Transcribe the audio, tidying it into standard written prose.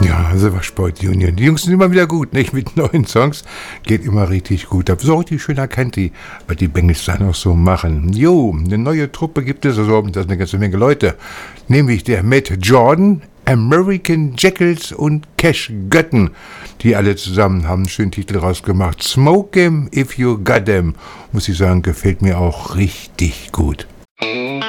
Ja, The Washboard Union. Die Jungs sind immer wieder gut, nicht? Mit neuen Songs. Geht immer richtig gut. Da so richtig schön erkannt, was die Bengals da noch so machen. Jo, eine neue Truppe gibt es, also das ist eine ganze Menge Leute. Nämlich der Matt Jordan, American Jackals und Cash Götten. Die alle zusammen haben einen schönen Titel rausgemacht. Smoke 'em if you got 'em. Muss ich sagen, gefällt mir auch richtig gut.